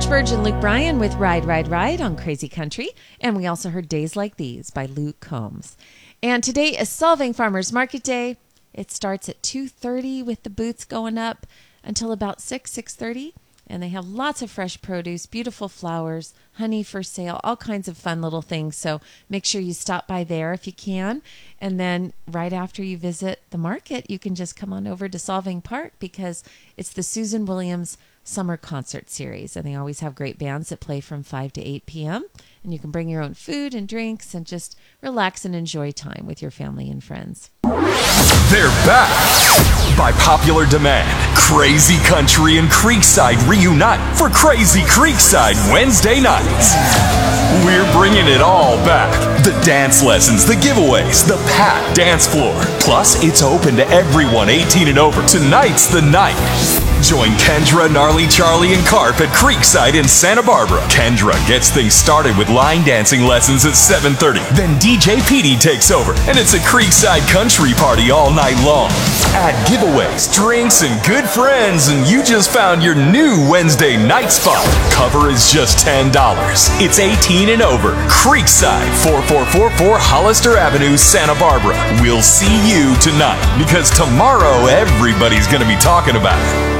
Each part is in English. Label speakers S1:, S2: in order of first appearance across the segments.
S1: Verge and Luke Bryan with Ride, Ride, Ride on Crazy Country. And we also heard Days Like These by Luke Combs. And today is Solving Farmers Market Day. It starts at 2:30 with the booths going up until about 6:30. And they have lots of fresh produce, beautiful flowers, honey for sale, all kinds of fun little things. So make sure you stop by there if you can. And then right after you visit the market, you can just come on over to Solving Park because it's the Susan Williams Summer Concert Series. And they always have great bands that play from 5 to 8 p.m. And you can bring your own food and drinks and just relax and enjoy time with your family and friends.
S2: They're back! By popular demand, Crazy Country and Creekside reunite for Crazy Creekside Wednesday nights. We're bringing it all back. The dance lessons, the giveaways, the packed dance floor. Plus, it's open to everyone 18 and over. Tonight's the night. Join Kendra, Gnarly Charlie, and Carp at Creekside in Santa Barbara. Kendra gets things started with line dancing lessons at 7:30. Then DJ Petey takes over, and it's a Creekside country party all night long. Add giveaways, drinks, and good friends, and you just found your new Wednesday night spot. Cover is just $10. It's 18 and over. Creekside, 4444 Hollister Avenue, Santa Barbara. We'll see you tonight, because tomorrow everybody's going to be talking about it.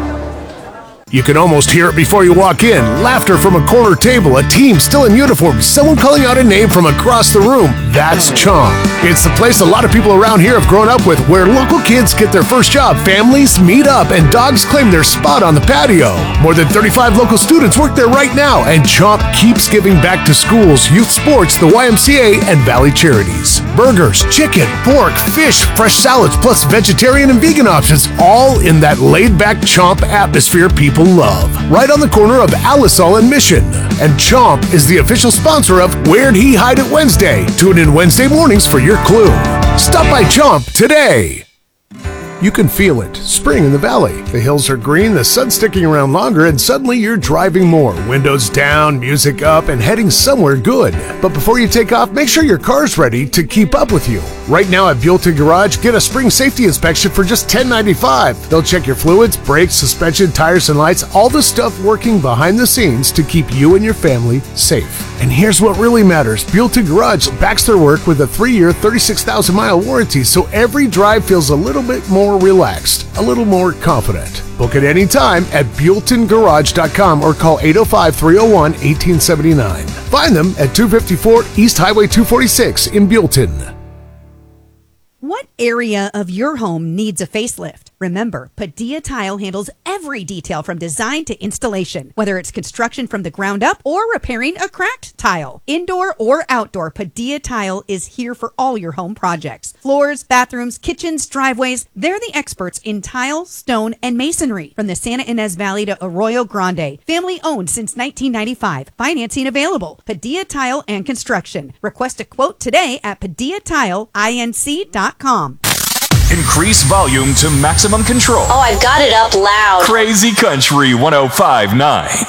S3: You can almost hear it before you walk in. Laughter from a corner table, a team still in uniform, someone calling out a name from across the room. That's Chomp. It's the place a lot of people around here have grown up with, where local kids get their first job, families meet up, and dogs claim their spot on the patio. More than 35 local students work there right now, and Chomp keeps giving back to schools, youth sports, the YMCA, and Valley Charities. Burgers, chicken, pork, fish, fresh salads, plus vegetarian and vegan options, all in that laid-back Chomp atmosphere people love. Right on the corner of Alisal and Mission. And Chomp is the official sponsor of Where'd He Hide It Wednesday. Tune in Wednesday mornings for your clue. Stop by Chomp today. You can feel it. Spring in the valley. The hills are green, the sun's sticking around longer, and suddenly you're driving more. Windows down, music up, and heading somewhere good. But before you take off, make sure your car's ready to keep up with you. Right now at Buellton Garage, get a spring safety inspection for just $10.95. They'll check your fluids, brakes, suspension, tires, and lights, all the stuff working behind the scenes to keep you and your family safe. And here's what really matters. Buellton Garage backs their work with a 3-year, 36,000-mile warranty, so every drive feels a little bit more relaxed, a little more confident. Book it anytime at BuelltonGarage.com or call 805-301-1879. Find them at 254 East Highway 246 in Buellton.
S4: What area of your home needs a facelift? Remember, Padilla Tile handles every detail from design to installation, whether it's construction from the ground up or repairing a cracked tile. Indoor or outdoor, Padilla Tile is here for all your home projects. Floors, bathrooms, kitchens, driveways, they're the experts in tile, stone, and masonry. From the Santa Ynez Valley to Arroyo Grande. Family owned since 1995. Financing available. Padilla Tile and Construction. Request a quote today at PadillaTileInc.com.
S2: Increase volume to maximum control.
S5: Oh, I've got it up loud.
S2: Crazy Country 105.9.